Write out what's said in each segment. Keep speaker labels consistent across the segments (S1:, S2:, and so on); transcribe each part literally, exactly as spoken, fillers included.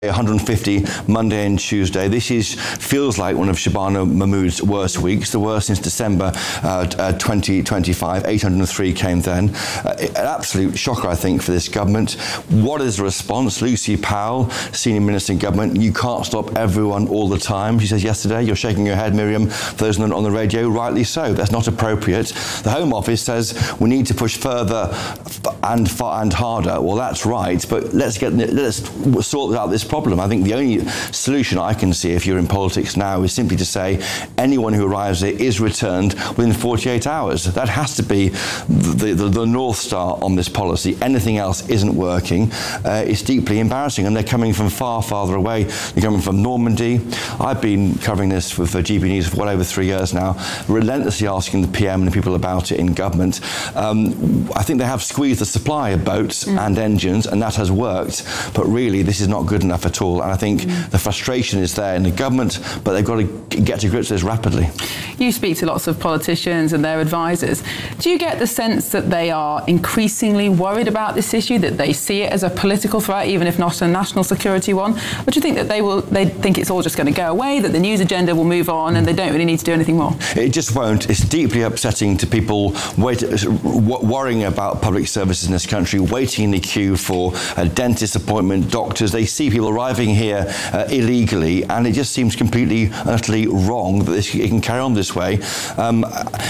S1: one hundred fifty Monday and Tuesday. This is feels like one of Shabana Mahmood's worst weeks, the worst since December uh, uh, twenty twenty-five. eight hundred three came then. Uh, an absolute shocker, I think, for this government. What is the response? Lucy Powell, Senior Minister in Government, you can't stop everyone all the time. She says yesterday, you're shaking your head, Miriam, for those on the radio, rightly so. That's not appropriate. The Home Office says we need to push further and far and harder. Well, that's right, but let's get let's sort out this problem. I think the only solution I can see if you're in politics now is simply to say anyone who arrives there is returned within forty-eight hours. That has to be the, the, the North Star on this policy. Anything else isn't working. Uh, it's deeply embarrassing, and they're coming from far, farther away. They're coming from Normandy. I've been covering this for, for G B News for well over three years now, relentlessly asking the P M and the people about it in government. Um, I think they have squeezed the supply of boats mm. and engines, and that has worked, but really this is not good enough at all. And I think mm. the frustration is there in the government, but they've got to get to grips with this rapidly.
S2: You speak to lots of politicians and their advisors. Do you get the sense that they are increasingly worried about this issue, that they see it as a political threat, even if not a national security one? Or do you think that they will? They think it's all just going to go away, that the news agenda will move on, and they don't really need to do anything more?
S1: It just won't. It's deeply upsetting to people wait, worrying about public services in this country, waiting in the queue for a dentist appointment, doctors. They see people arriving here uh, illegally, and it just seems completely and utterly wrong that this, it can carry on this way. Um,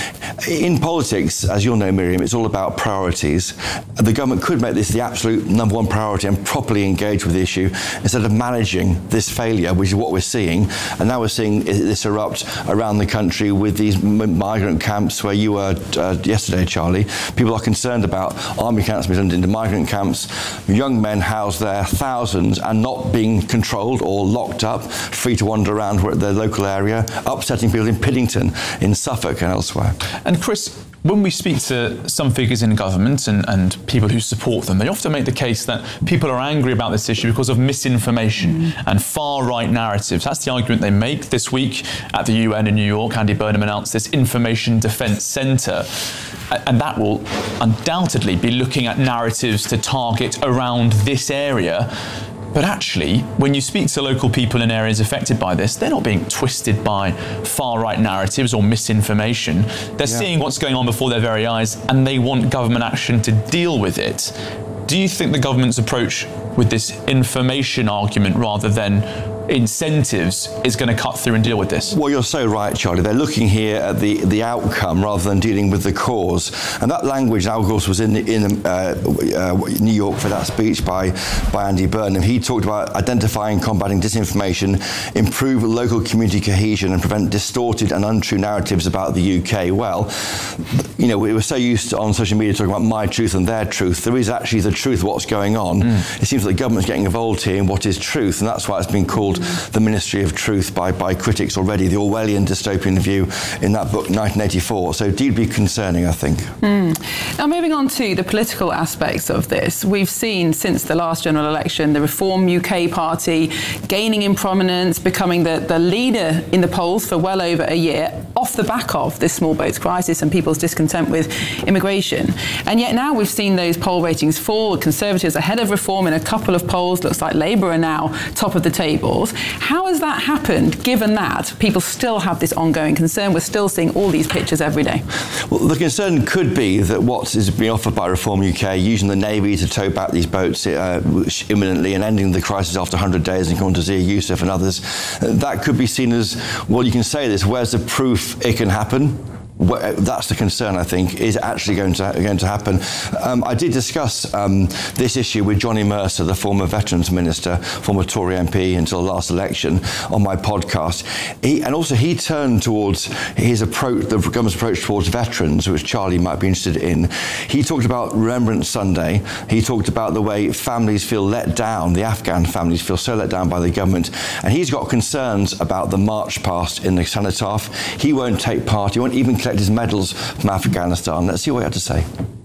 S1: in politics, as you'll know, Miriam, it's all about priorities. The government could make this the absolute number one priority and properly engage with the issue instead of managing this failure, which is what we're seeing. And now we're seeing this erupt around the country with these migrant camps where you were uh, yesterday, Charlie. People are concerned about army camps being turned into migrant camps, young men housed there, thousands, and not being controlled or locked up, free to wander around their local area, upsetting people in Piddington, in Suffolk and elsewhere.
S3: And Chris, when we speak to some figures in government and, and people who support them, they often make the case that people are angry about this issue because of misinformation mm. and far-right narratives. That's the argument they make. This week at the U N in New York, Andy Burnham announced this Information Defence Centre, and that will undoubtedly be looking at narratives to target around this area. But actually, when you speak to local people in areas affected by this, they're not being twisted by far-right narratives or misinformation. They're yeah. seeing what's going on before their very eyes, and they want government action to deal with it. Do you think the government's approach with this information argument rather than incentives is going to cut through and deal with this?
S1: Well, you're so right, Charlie. They're looking here at the, the outcome rather than dealing with the cause. And that language now, of course, was in, in uh, uh, New York for that speech by, by Andy Burnham. He talked about identifying, combating disinformation, improve local community cohesion and prevent distorted and untrue narratives about the U K. Well, you know, we were so used to, on social media talking about my truth and their truth. There is actually the truth of what's going on. Mm. It seems like the government's getting involved here in what is truth, and that's why it's been called the Ministry of Truth by, by critics already, the Orwellian dystopian view in that book, nineteen eighty-four. So deeply concerning, I think.
S2: Mm. Now, moving on to the political aspects of this, we've seen since the last general election, the Reform U K party gaining in prominence, becoming the, the leader in the polls for well over a year, off the back of this small boats crisis and people's discontent with immigration. And yet now we've seen those poll ratings fall, Conservatives ahead of Reform in a couple of polls, looks like Labour are now top of the tables. How has that happened, given that people still have this ongoing concern? We're still seeing all these pictures every day.
S1: Well, the concern could be that what is being offered by Reform U K, using the Navy to tow back these boats uh, imminently and ending the crisis after one hundred days, and according to Zia Youssef and others, uh, that could be seen as, well, you can say this, where's the proof it can happen? That's the concern, I think, is actually going to going to happen. Um, I did discuss um, this issue with Johnny Mercer, the former Veterans Minister, former Tory M P until the last election, on my podcast. He, and also he turned towards his approach, the government's approach towards veterans, which Charlie might be interested in. He talked about Remembrance Sunday. He talked about the way families feel let down, the Afghan families feel so let down by the government. And he's got concerns about the march past in the cenotaph. He won't take part. He won't even collect his medals from Afghanistan. Let's see what he had to say.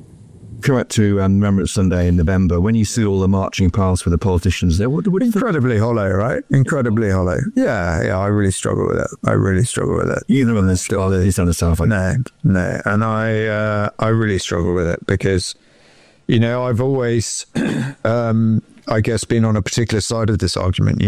S4: Come back to um, Remembrance Sunday in November. When you see all the marching past with the politicians there, what, what do you
S5: Incredibly think? hollow, right? Incredibly hollow. Yeah, yeah, I really struggle with it. I really struggle with it.
S4: Either of them is still he's on the south.
S5: No, no. And I, uh, I really struggle with it because, you know, I've always, um, I guess, been on a particular side of this argument.